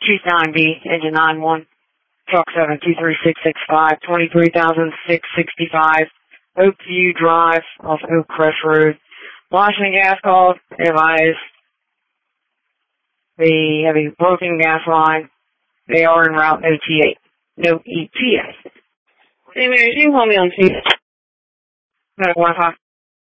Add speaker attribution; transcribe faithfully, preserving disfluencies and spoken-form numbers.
Speaker 1: Chief nine B, engine nine one, truck seven two three six six five, twenty-three thousand six hundred sixty-five, Oakview Drive off Oak Crest Road. Washington Gas called, advised they have a broken gas line. They are en route, no T A, no E T A.
Speaker 2: Hey, Mary, you can call me on Tuesday.
Speaker 1: No Wi-Fi.